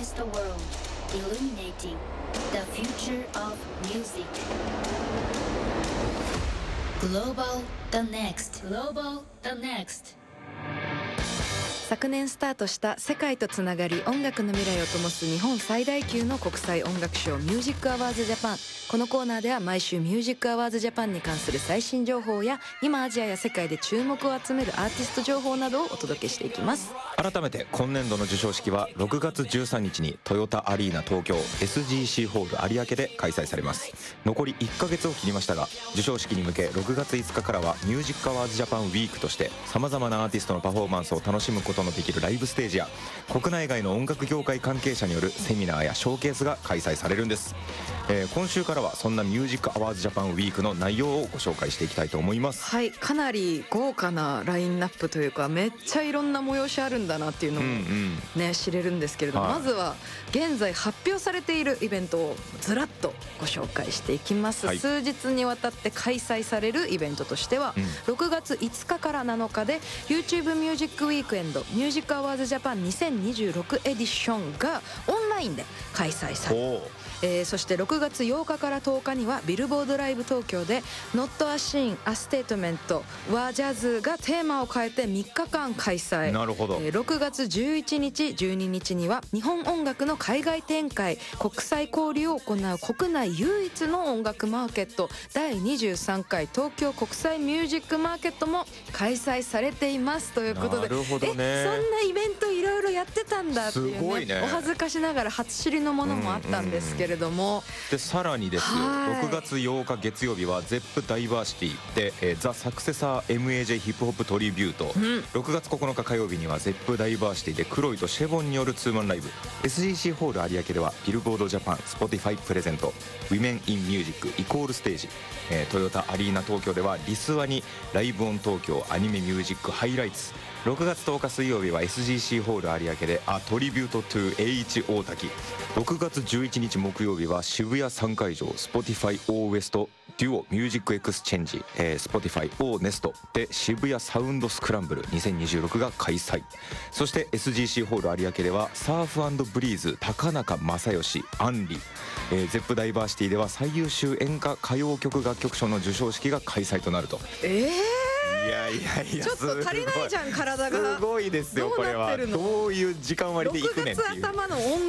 across the world, illuminating the future of music. Global the next. Global the next. 昨年スタートした世界とつながり音楽の未来を灯す日本最大級の国際音楽賞ミュージックアワーズジャパン。このコーナーでは毎週ミュージックアワーズジャパンに関する最新情報や今アジアや世界で注目を集めるアーティスト情報などをお届けしていきます。 改めて今年度の授賞式は6月13日にトヨタアリーナ東京 SGC ホール有明で開催されます。残り1ヶ月を切りましたが、授賞式に向け6月5日からはミュージックアワーズジャパンウィークとして様々なアーティストのパフォーマンスを楽しむことのできるライブステージや国内外の音楽業界関係者によるセミナーやショーケースが開催されるんです。今週からはそんなミュージックアワーズジャパンウィークの内容をご紹介していきたいと思います。 はい、かなり豪華なラインナップというか、めっちゃいろんな催しあるんだなっていうのもね、知れるんですけれども、まずは現在発表されているイベントをずらっとご紹介していきます。数日にわたって開催されるイベントとしては、6月5日から7日で YouTube ミュージックウィークエンドミュージックアワーズジャパン2026エディションがオンラインで開催される。そして6月8日から10日にはビルボードライブ東京で Not a Scene, a Statement はジャズがテーマを変えて3日間開催。 なるほど。 6月11日12日には日本音楽の海外展開国際交流を行う国内唯一の音楽マーケット第23回東京国際ミュージックマーケットも開催されていますということで、 なるほどね、 そんなイベントいろいろやってたんだっていうすごいね、 お恥ずかしながら初知りのものもあったんですけれども、 でさらにですよ、6月8日月曜日は ZEP ダイバーシティで、ザ・サクセサー MAJ ヒップホップトリビュート、6月9日火曜日には ZEP ダイバーシティでクロイとシェボンによるツーマンライブ、 SGC ホール有明ではビルボードジャパン Spotify プレゼント Women in Music イコールステージ、トヨタアリーナ東京ではリスワにライブオン東京アニメミュージックハイライツ、6月10日水曜日は SGC ホール有明でA Tribute to H 大滝、6月11日木曜日は渋谷3会場 Spotify O West デュオミュージックエクスチェンジ、Spotify O Nest で渋谷サウンドスクランブル2026が開催。そして SGC ホール有明ではサーフ&ブリーズ高中正義アンリ、ZEP ダイバーシティでは最優秀演歌歌謡曲楽曲賞の授賞式が開催となると。いやいやいや、 ちょっと足りないじゃん体が。 すごいですよこれは。どういう時間割で行くねんっていう。 6月頭の音